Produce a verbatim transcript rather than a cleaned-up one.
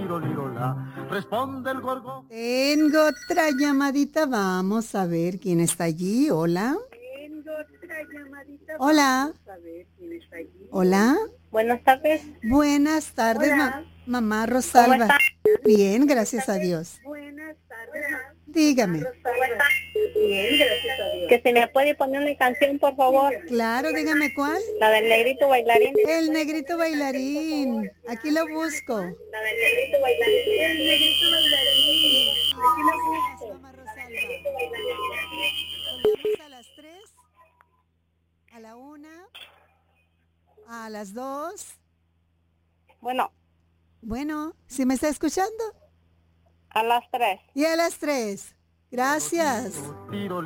Responde el gorgo. Tengo otra llamadita, vamos a ver quién está allí. Hola. Tengo otra llamadita. Hola. Vamos a ver quién está allí. Hola. Buenas tardes. Buenas tardes, Hola. ma- mamá ¿Cómo Rosalba. está? Bien, gracias a Dios. Buenas tardes. Dígame. ¿Cómo está? Bien, gracias a Dios. Que se me puede poner una canción, por favor. Claro, dígame cuál. La del negrito bailarín. El negrito bailarín. Aquí lo busco. La del negrito bailarín. El negrito bailarín. Aquí la busco. Mamá Rosalba. Volvemos a las tres, a la una, a las dos. Bueno, Bueno, ¿sí me está escuchando? a las tres. Y a las tres. Gracias. Tiro